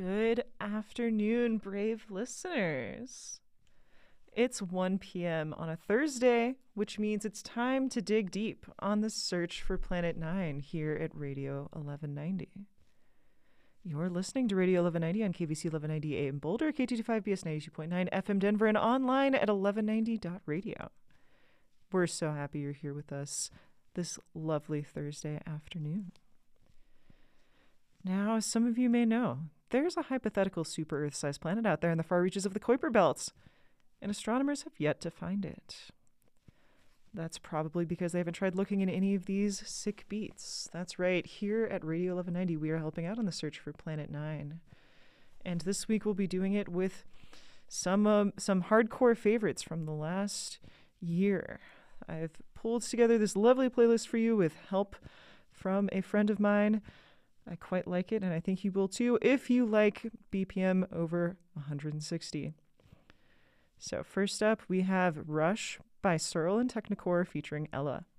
Good afternoon, brave listeners. It's 1 p.m. on a Thursday, which means it's time to dig deep on the search for Planet Nine here at Radio 1190. You're listening to Radio 1190 on KVC 1190 AM Boulder, K225BS 92.9 FM Denver, and online at 1190.radio. We're so happy you're here with us this lovely Thursday afternoon. Now, as some of you may know, there's a hypothetical super Earth-sized planet out there in the far reaches of the Kuiper Belt, and astronomers have yet to find it. That's probably because they haven't tried looking in any of these sick beats. That's right, here at Radio 1190, we are helping out on the search for Planet Nine. And this week we'll be doing it with some hardcore favorites from the last year. I've pulled together this lovely playlist for you with help from a friend of mine. I quite like it, and I think you will too if you like BPM over 160. So first up, we have Rush by Searle and Technicore featuring Ella.